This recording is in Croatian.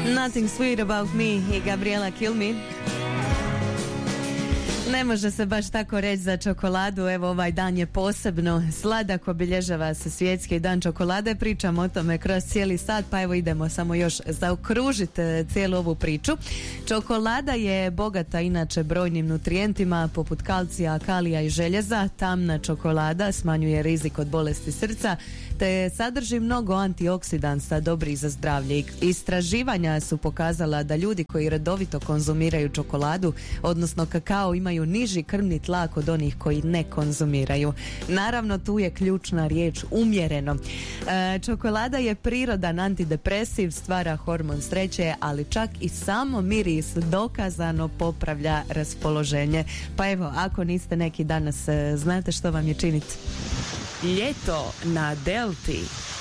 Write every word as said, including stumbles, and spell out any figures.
Nothing Sweet About Me i Gabriela Kilmi. Ne može se baš tako reći za čokoladu. Evo, ovaj dan je posebno sladak, obilježava se svjetski dan čokolade. Pričamo o tome kroz cijeli sat, pa evo idemo samo još zaokružiti cijelu ovu priču. Čokolada je bogata inače brojnim nutrijentima poput kalcija, kalija i željeza. Tamna čokolada smanjuje rizik od bolesti srca te sadrži mnogo antioksidansa dobrih za zdravlje. Istraživanja su pokazala da ljudi koji redovito konzumiraju čokoladu, odnosno kakao, imaju niži krvni tlak od onih koji ne konzumiraju. Naravno, tu je ključna riječ umjereno. E, čokolada je prirodan antidepresiv, stvara hormon sreće, ali čak i samo miris dokazano popravlja raspoloženje. Pa evo, ako niste neki danas, znate što vam je činiti. Ljeto na Delti.